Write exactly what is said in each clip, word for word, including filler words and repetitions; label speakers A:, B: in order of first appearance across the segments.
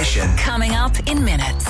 A: inspiration.
B: Coming up in minutes.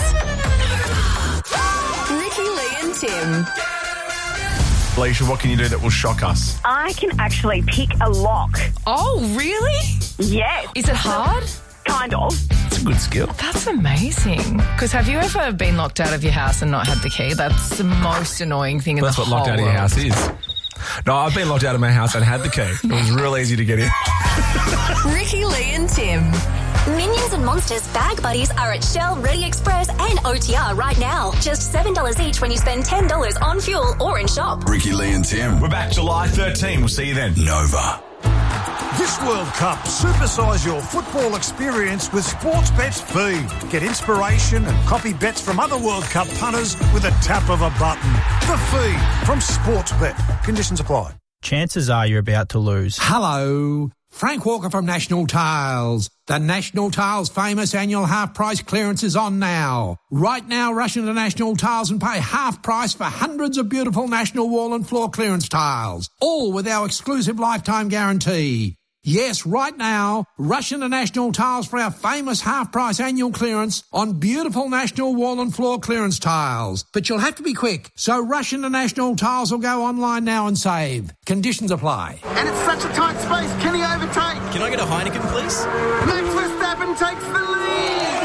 B: Ricky, Lee and Tim.
C: Alicia, what can you do that will shock us?
D: I can actually pick a lock.
E: Oh, really?
D: Yes.
E: Is it hard?
D: Kind of.
C: It's a good skill.
E: That's amazing. Because have you ever been locked out of your house and not had the key? That's the most annoying thing in
C: That's
E: the
C: what
E: whole
C: locked out of
E: world.
C: your house is. No, I've been locked out of my house and had the key. It was real easy to get in.
B: Ricky, Lee and Tim.
F: Minions and Monsters Bag Buddies are at Shell, Ready Express and O T R right now. Just seven dollars each when you spend ten dollars on fuel or in shop.
A: Ricky, Lee and Tim.
C: We're back July thirteenth. We'll see you then.
A: Nova.
G: This World Cup, supersize your football experience with Sportsbet's Feed. Get inspiration and copy bets from other World Cup punters with a tap of a button. The Feed from Sportsbet. Conditions apply.
H: Chances are you're about to lose.
I: Hello, Frank Walker from National Tiles. The National Tiles famous annual half price clearance is on now. Right now, rush into National Tiles and pay half price for hundreds of beautiful National wall and floor clearance tiles, all with our exclusive lifetime guarantee. Yes, right now, rush into National Tiles for our famous half-price annual clearance on beautiful National wall and floor clearance tiles. But you'll have to be quick, so rush into National Tiles or go online now and save. Conditions apply.
J: And it's such a tight space, can he overtake?
K: Can I get a Heineken, please?
J: Max Verstappen takes the lead!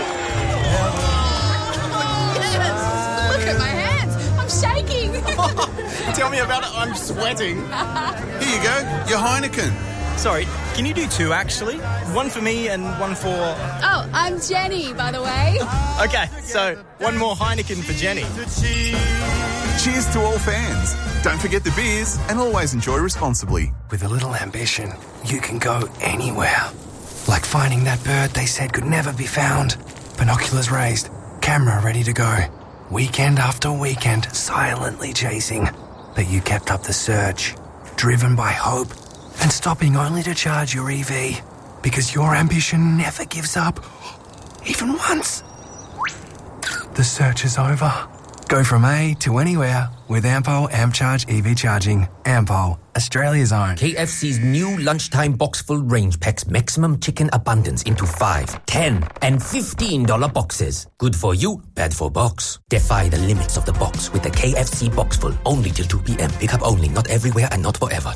L: Yes! Look at my hands, I'm shaking!
K: Tell me about it, I'm sweating.
J: Here you go, your Heineken.
K: Sorry, can you do two, actually? One for me and one for...
L: Oh, I'm Jenny, by the way.
K: Okay, so one more Heineken for Jenny.
J: Cheers to all fans. Don't forget the beers and always enjoy responsibly.
M: With a little ambition, you can go anywhere. Like finding that bird they said could never be found. Binoculars raised, camera ready to go. Weekend after weekend, silently chasing. But you kept up the search, driven by hope, and stopping only to charge your E V, because your ambition never gives up, even once. The search is over. Go from A to anywhere with Ampol AmpCharge E V charging. Ampol, Australia's own.
N: K F C's new lunchtime box full range packs maximum chicken abundance into five, ten, and fifteen dollar boxes. Good for you, bad for box. Defy the limits of the box with the K F C box full only till two p.m. Pick up only, not everywhere and not forever.